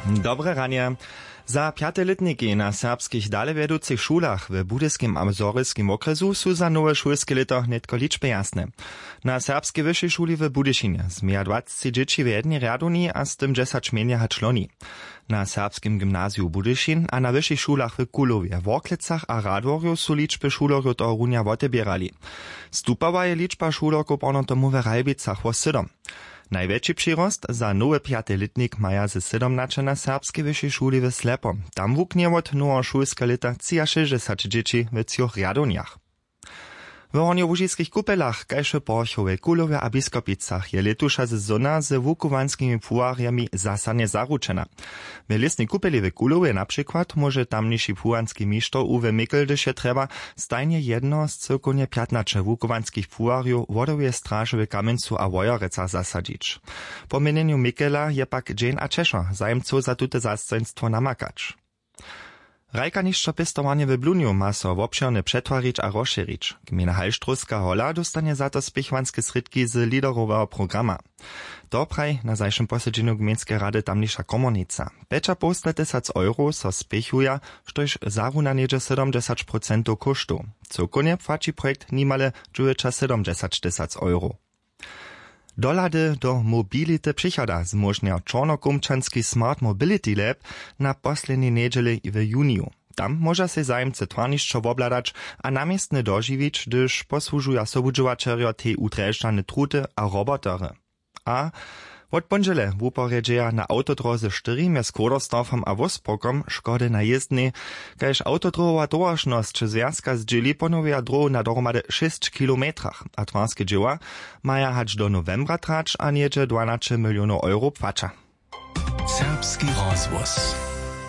Dobre ranie. Za piateletniki na serbskich dalewiedúcich šulach w Budyskim a Zoryskim okresu su za nowe šulskie leto netko liczby jasne. Na serbskiej wyższej szuli w Budyszynie zmija 20 dzieci w jednej raduni a z tym 10 meniaha czloni. Na serbskim gimnazju Budyszin a na wyższych szulach w Kulowie, Worklecach a Radworju su liczby šulorju to runia wotebierali. Stupała je liczba šulorków ono tomu w Rajbicach o 7. Największy przyrost za nowy piateletnik maja ze 17 na serbskiej wyższej szuli w Slepo. Tam wuknie od nowo szulskie leta 60 dzieci w 3 radoniach. W horniołużyskich kupelach, kajsze Porchowej, Kulowie a Biskopicach je letusza sezona z wukowanskimi pułariami zasadnie zaruczena. W listnej kupeli w Kulowie na przykład może tamniejszy pułanski mistrz Uwe Mikl, gdyż się trzeba stajnie jedno z cyrkonie 15 wukowanskich pułariów wodowie straży w Kamencu a Wojorecach zasadzić. Po mienieniu Mikela je pak Jane a Czeszo zajemców za tute zastoństwo namakać. Rajka niższo pistowanie w Bluniu ma so wobširne przetwarić a rozširić. Gmina Halštruska Hola dostanie za to spichwanskie sredki z liderového programa. To praj na zajszym posiedzeniu gminskiej rady tamniejsza komornica. 5,5 euro so spichuja, štož zaruna niedzie 70% kosztu. Cyrkonie płaci projekt nimale 70 euro. Dolady do mobility przychoda zmożnia czarnokumczanski Smart Mobility Lab na posledniej niedzieli w juniu. Tam może się zajemcy twarniszczo wobladać, a namiestny dożywić, gdyż posłużują sobudźowaczerjo te utreżdżane truty a robotery. A od pondziele wuporedzieja na autodroze 4 mjez Kodersdorfom a Wospokom szkody na jezdnej, kajż autodrowa towarzność związka z dzieli ponowia drohu na dohromady 6 kilometrach, a twarskie dzieła maja hać do novembra trać, a niedzie 12 milionów euro płacza. Serbski rozwóz.